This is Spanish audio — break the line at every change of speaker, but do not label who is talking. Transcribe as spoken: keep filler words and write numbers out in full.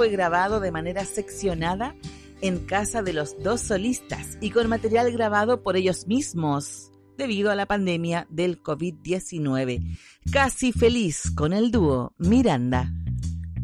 fue grabado de manera seccionada en casa de los dos solistas y con material grabado por ellos mismos debido a la pandemia del covid diecinueve. Casi feliz con el dúo Miranda.